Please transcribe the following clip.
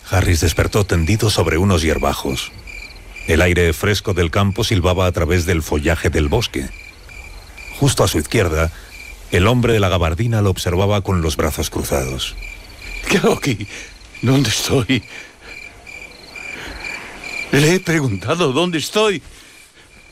Harris despertó tendido sobre unos hierbajos. El aire fresco del campo silbaba a través del follaje del bosque. Justo a su izquierda, el hombre de la gabardina lo observaba con los brazos cruzados. ¿Qué hago aquí? ¿Dónde estoy? Le he preguntado dónde estoy.